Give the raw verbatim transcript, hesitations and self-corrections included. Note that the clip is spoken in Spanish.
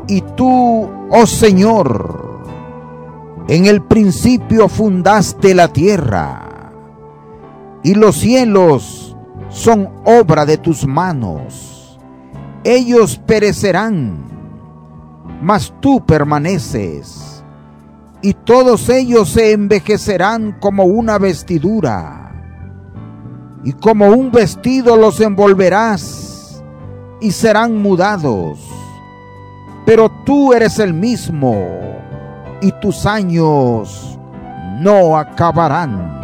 Y tú, oh Señor, en el principio fundaste la tierra, y los cielos son obra de tus manos. Ellos perecerán, mas tú permaneces, y todos ellos se envejecerán como una vestidura, y como un vestido los envolverás, y serán mudados. Pero tú eres el mismo, y tus años no acabarán.